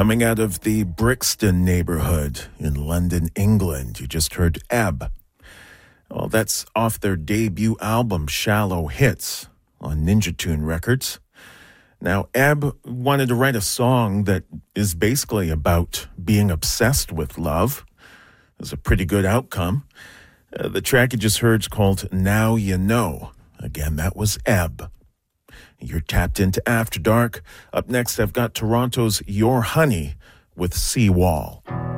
Coming out of the Brixton neighborhood in London, England, you just heard Ebb. Well, that's off their debut album, Shallow Hits, on Ninja Tune Records. Now, Ebb wanted to write a song that is basically about being obsessed with love. It was a pretty good outcome. The track you just heard is called Now You Know. Again, that was Ebb. You're tapped into After Dark. Up next, I've got Toronto's Your Honey with Seawall.